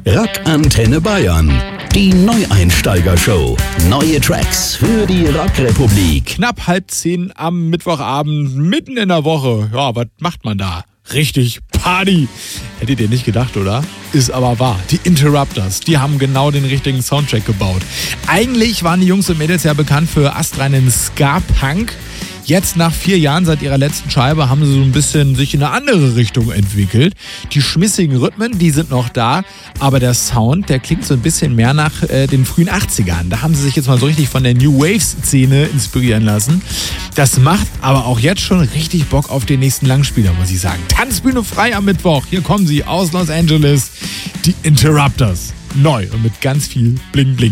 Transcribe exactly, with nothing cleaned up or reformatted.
Rock Antenne Bayern. Die Neueinsteiger-Show. Neue Tracks für die Rockrepublik. Knapp halb zehn am Mittwochabend, mitten in der Woche. Ja, was macht man da? Richtig Party. Hättet ihr nicht gedacht, oder? Ist aber wahr. Die Interrupters, die haben genau den richtigen Soundtrack gebaut. Eigentlich waren die Jungs und Mädels ja bekannt für astreinen Ska-Punk. Jetzt nach vier Jahren seit ihrer letzten Scheibe haben sie so ein bisschen sich in eine andere Richtung entwickelt. Die schmissigen Rhythmen, die sind noch da, aber der Sound, der klingt so ein bisschen mehr nach äh, den frühen achtzigern. Da haben sie sich jetzt mal so richtig von der New Wave-Szene inspirieren lassen. Das macht aber auch jetzt schon richtig Bock auf den nächsten Langspieler, muss ich sagen. Tanzbühne frei am Mittwoch. Hier kommen sie aus Los Angeles, die Interrupters. Neu und mit ganz viel Bling Bling.